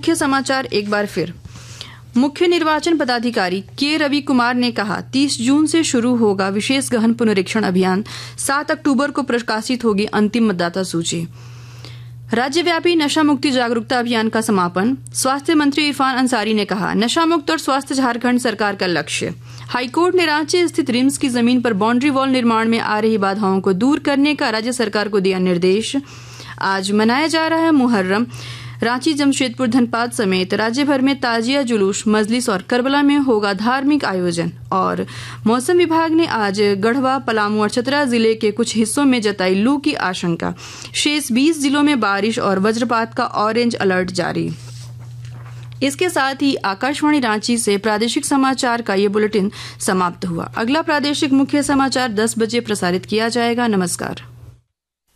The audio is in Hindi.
मुख्य समाचार एक बार फिर। मुख्य निर्वाचन पदाधिकारी के रवि कुमार ने कहा 30 जून से शुरू होगा विशेष गहन पुनरीक्षण अभियान, 7 अक्टूबर को प्रकाशित होगी अंतिम मतदाता सूची। राज्यव्यापी नशा मुक्ति जागरूकता अभियान का समापन। स्वास्थ्य मंत्री इरफान अंसारी ने कहा नशा मुक्त और स्वस्थ झारखंड सरकार का लक्ष्य। हाईकोर्ट ने रांची स्थित रिम्स की जमीन पर बाउंड्री वॉल निर्माण में आ रही बाधाओं को दूर करने का राज्य सरकार को दिया निर्देश। आज मनाया जा रहा है मुहर्रम। रांची, जमशेदपुर, धनबाद समेत राज्य भर में ताजिया जुलूस, मजलिस और करबला में होगा धार्मिक आयोजन। और मौसम विभाग ने आज गढ़वा, पलामू और चतरा जिले के कुछ हिस्सों में जताई लू की आशंका। शेष 20 जिलों में बारिश और वज्रपात का ऑरेंज अलर्ट जारी। इसके साथ ही आकाशवाणी रांची से प्रादेशिक समाचार का ये बुलेटिन समाप्त हुआ। अगला प्रादेशिक मुख्य समाचार 10 बजे प्रसारित किया जाएगा। नमस्कार।